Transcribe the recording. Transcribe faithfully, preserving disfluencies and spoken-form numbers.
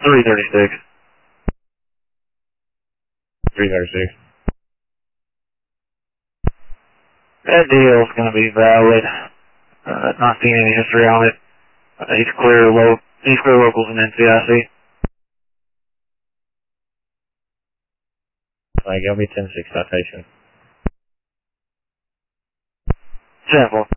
three thirty-six. three thirty-six. That deal's going to be valid. Uh, not seeing any history on it. Uh, he's clear low. He's clear locals in N C I C. Like, give me ten six citation. Sample.